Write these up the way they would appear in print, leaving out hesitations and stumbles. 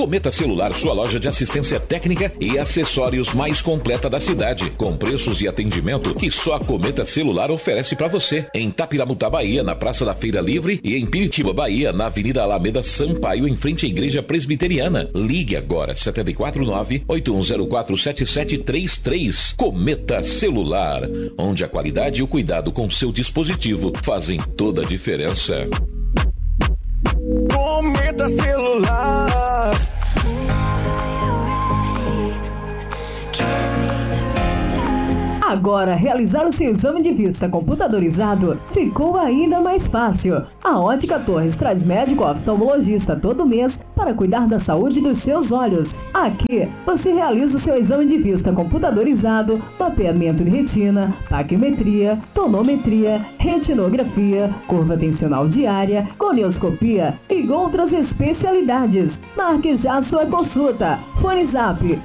Cometa Celular, sua loja de assistência técnica e acessórios mais completa da cidade, com preços e atendimento que só a Cometa Celular oferece para você. Em Tapiramutá, Bahia, na Praça da Feira Livre, e em Piritiba, Bahia, na Avenida Alameda Sampaio, em frente à Igreja Presbiteriana. Ligue agora, 749-8104-7733. Cometa Celular, onde a qualidade e o cuidado com seu dispositivo fazem toda a diferença. Cometa Celular. Agora, realizar o seu exame de vista computadorizado ficou ainda mais fácil. A Ótica Torres traz médico oftalmologista todo mês para cuidar da saúde dos seus olhos. Aqui, você realiza o seu exame de vista computadorizado, mapeamento de retina, taquimetria, tonometria, retinografia, curva tensional diária, conioscopia e outras especialidades. Marque já sua consulta. Fone Zap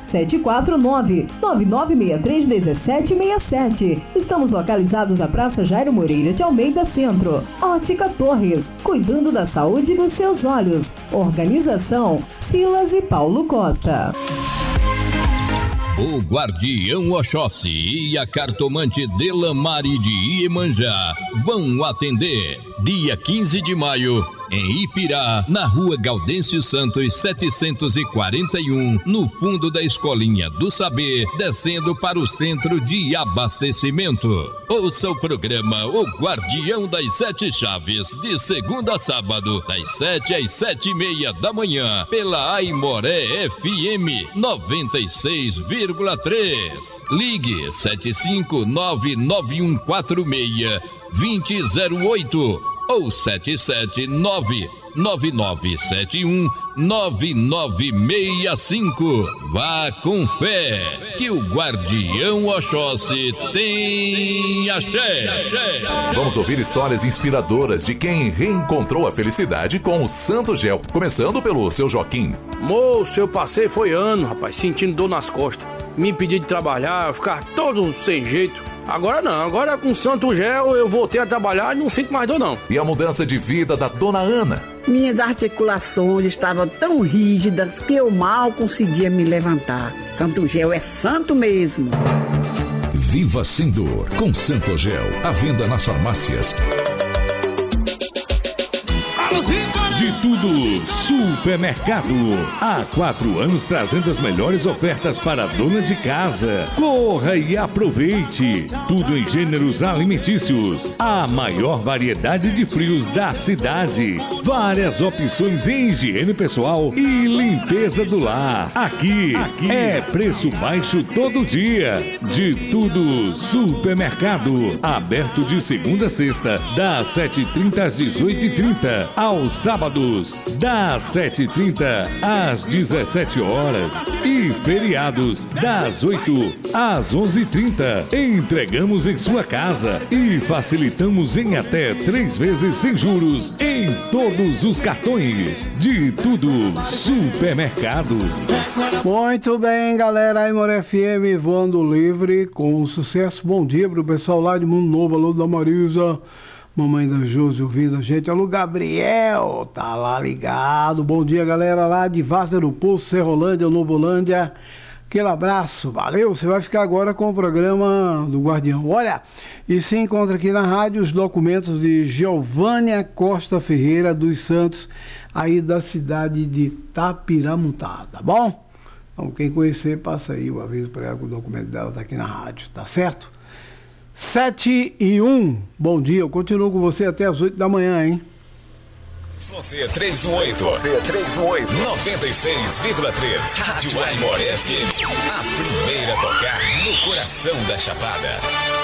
749-9963-1767. Estamos localizados na Praça Jairo Moreira de Almeida Centro. Ótica Torres, cuidando da saúde dos seus olhos. Organização Silas e Paulo Costa. O Guardião Oxóssi e a cartomante Delamare de Iemanjá vão atender dia 15 de maio em Ipirá, na Rua Gaudêncio Santos 741, no fundo da Escolinha do Saber, descendo para o centro de abastecimento. Ouça o programa O Guardião das Sete Chaves, de segunda a sábado, das 7 às 7:30 da manhã, pela Aimoré FM 96,3. Ligue 7599146-2008 ou 779-9971-9965. Vá com fé, que o Guardião Oxóssi tem axé. Vamos ouvir histórias inspiradoras de quem reencontrou a felicidade com o Santo Gel. Começando pelo seu Joaquim. Moço, eu passei foi ano, rapaz, sentindo dor nas costas. Me impedi de trabalhar, ficar todo sem jeito. Agora não, agora com Santo Gel eu voltei a trabalhar e não sinto mais dor não. E a mudança de vida da dona Ana? Minhas articulações estavam tão rígidas que eu mal conseguia me levantar. Santo Gel é santo mesmo. Viva sem dor com Santo Gel, à venda nas farmácias. De tudo, Supermercado. Há 4 anos trazendo as melhores ofertas para a dona de casa. Corra e aproveite. Tudo em gêneros alimentícios. A maior variedade de frios da cidade. Várias opções em higiene pessoal e limpeza do lar. Aqui é preço baixo todo dia. De tudo, Supermercado. Aberto de segunda a sexta, das 7h30 às 18h30. Aos sábados, das 7h30 às 17 horas. E feriados, das 8 às 11h30. Entregamos em sua casa e facilitamos em até 3 vezes sem juros em todos os cartões. De tudo, Supermercado. Muito bem, galera. Aimoré FM voando livre com sucesso. Bom dia pro pessoal lá de Mundo Novo. Alô da Marisa. Mamãe da Josi ouvindo a gente. Alô, Gabriel, tá lá ligado. Bom dia, galera, lá de Várzea do Poço, Serrolândia, Novolândia. Aquele abraço, valeu. Você vai ficar agora com o programa do Guardião. Olha, e se encontra aqui na rádio os documentos de Giovânia Costa Ferreira dos Santos, aí da cidade de Tapiramutá, tá bom? Então, quem conhecer, passa aí o aviso para ela que o documento dela tá aqui na rádio, tá certo? 7:01, bom dia, eu continuo com você até as 8 da manhã, hein? Você 318 96,3 Rádio Aimoré FM, a primeira a tocar no coração da Chapada.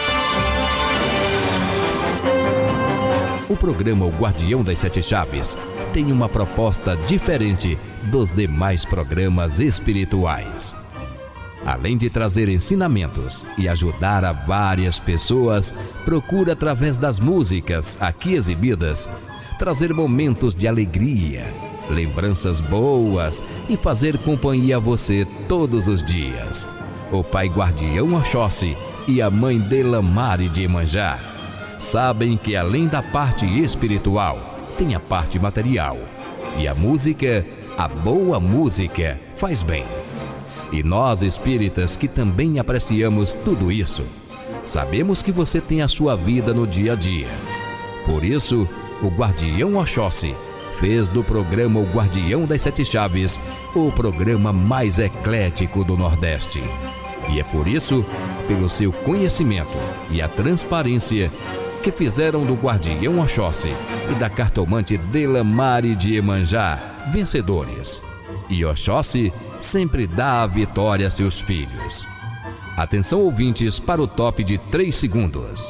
O programa O Guardião das Sete Chaves tem uma proposta diferente dos demais programas espirituais. Além de trazer ensinamentos e ajudar a várias pessoas, procura, através das músicas aqui exibidas, trazer momentos de alegria, lembranças boas e fazer companhia a você todos os dias. O Pai Guardião Oxóssi e a Mãe Delamare de Iemanjá sabem que, além da parte espiritual, tem a parte material. E a música, a boa música, faz bem. E nós espíritas que também apreciamos tudo isso, sabemos que você tem a sua vida no dia a dia. Por isso, o Guardião Oxóssi fez do programa O Guardião das Sete Chaves o programa mais eclético do Nordeste. E é por isso, pelo seu conhecimento e a transparência, que fizeram do Guardião Oxóssi e da cartomante Delamare de Iemanjá vencedores. E Oxóssi sempre dá a vitória a seus filhos. Atenção, ouvintes, para o top de 3 segundos.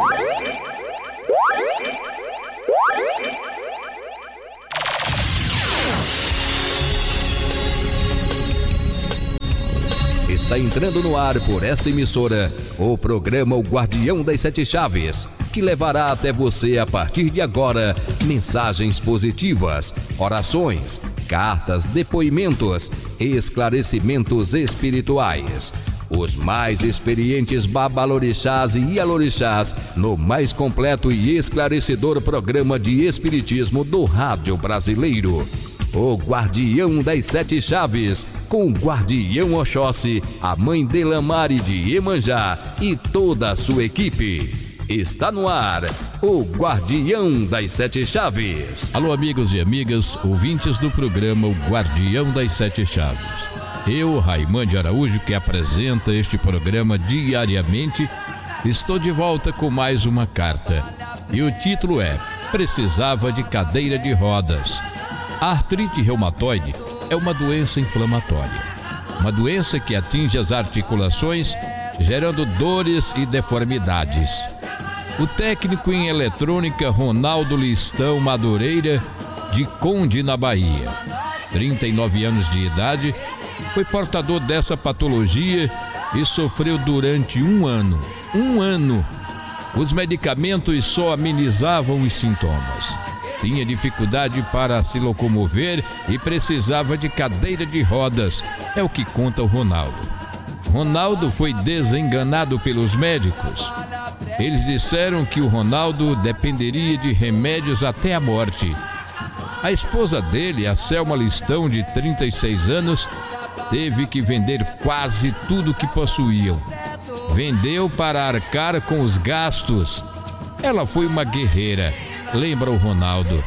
Está entrando no ar por esta emissora o programa O Guardião das Sete Chaves, que levará até você a partir de agora mensagens positivas, orações, cartas, depoimentos, esclarecimentos espirituais. Os mais experientes babalorixás e ialorixás no mais completo e esclarecedor programa de espiritismo do rádio brasileiro. O Guardião das Sete Chaves, com o Guardião Oxóssi, a mãe Delamare de Iemanjá e toda a sua equipe. Está no ar, o Guardião das Sete Chaves. Alô, amigos e amigas, ouvintes do programa O Guardião das Sete Chaves. Eu, Raimande Araújo, que apresenta este programa diariamente, estou de volta com mais uma carta. E o título é Precisava de Cadeira de Rodas. A artrite reumatoide é uma doença inflamatória. Uma doença que atinge as articulações, gerando dores e deformidades. O técnico em eletrônica Ronaldo Listão Madureira, de Conde, na Bahia, 39 anos de idade, foi portador dessa patologia e sofreu durante um ano. Os medicamentos só amenizavam os sintomas. Tinha dificuldade para se locomover e precisava de cadeira de rodas, é o que conta o Ronaldo. Ronaldo foi desenganado pelos médicos. Eles disseram que o Ronaldo dependeria de remédios até a morte. A esposa dele, a Selma Listão, de 36 anos, teve que vender quase tudo que possuíam. Vendeu para arcar com os gastos. Ela foi uma guerreira, lembra o Ronaldo.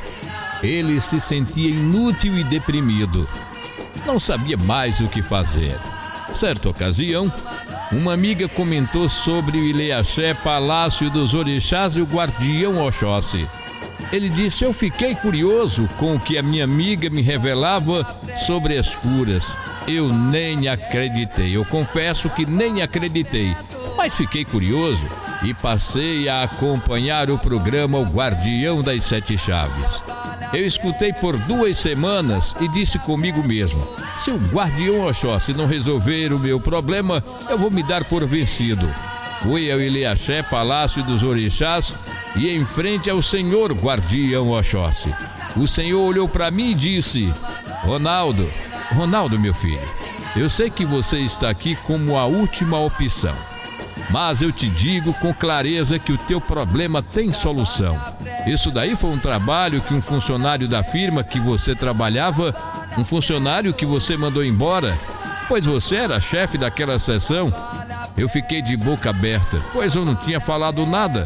Ele se sentia inútil e deprimido. Não sabia mais o que fazer. Certa ocasião, uma amiga comentou sobre o Ileaxé, Palácio dos Orixás e o Guardião Oxóssi. Ele disse: eu fiquei curioso com o que a minha amiga me revelava sobre as curas. Eu nem acreditei, eu confesso que nem acreditei, mas fiquei curioso e passei a acompanhar o programa O Guardião das Sete Chaves. Eu escutei por 2 semanas e disse comigo mesmo: se o Guardião Oxóssi não resolver o meu problema, eu vou me dar por vencido. Fui ao Ileaxé, Palácio dos Orixás, e em frente ao senhor Guardião Oxóssi. O senhor olhou para mim e disse: Ronaldo, meu filho, eu sei que você está aqui como a última opção, mas eu te digo com clareza que o teu problema tem solução. Isso daí foi um trabalho que um funcionário da firma que você trabalhava, um funcionário que você mandou embora, pois você era chefe daquela seção. Eu fiquei de boca aberta, pois eu não tinha falado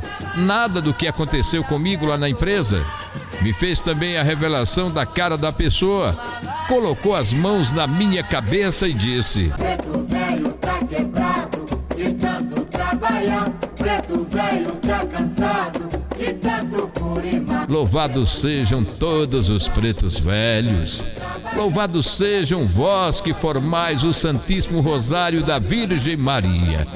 nada do que aconteceu comigo lá na empresa. Me fez também a revelação da cara da pessoa. Colocou as mãos na minha cabeça e disse: preto velho tá quebrado de tanto trabalhar, preto velho tá cansado de tanto curimar. Louvados sejam todos os pretos velhos. Louvado sejam vós que formais o Santíssimo Rosário da Virgem Maria.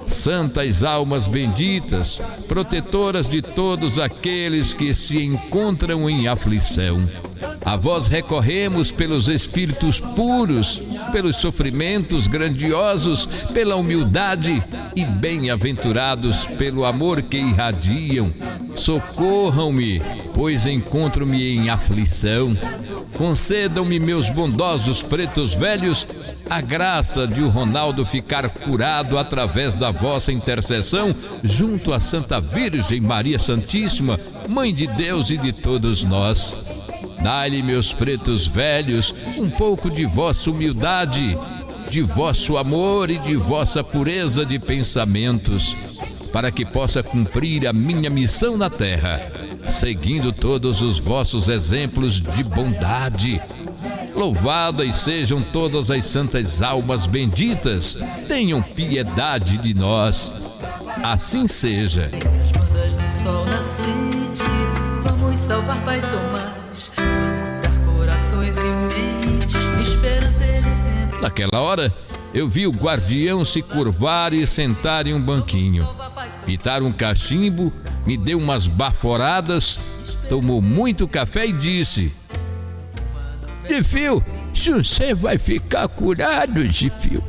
Santas almas benditas, protetoras de todos aqueles que se encontram em aflição. A vós recorremos pelos espíritos puros, pelos sofrimentos grandiosos, pela humildade e bem-aventurados pelo amor que irradiam. Socorram-me, pois encontro-me em aflição. Concedam-me, meus bondosos pretos velhos, a graça de o Ronaldo ficar curado através da vossa intercessão junto à Santa Virgem Maria Santíssima, Mãe de Deus e de todos nós. Dai-lhe, meus pretos velhos, um pouco de vossa humildade, de vosso amor e de vossa pureza de pensamentos, para que possa cumprir a minha missão na terra, seguindo todos os vossos exemplos de bondade. Louvadas sejam todas as santas almas benditas, tenham piedade de nós. Assim seja. As bandas do sol nascente, vamos salvar Pai Tomás, vai curar corações e mentes, esperança ele sempre. Naquela hora, eu vi o guardião se curvar e sentar em um banquinho, pitar um cachimbo, me deu umas baforadas, tomou muito café e disse: Zifio, você vai ficar curado, Zifio.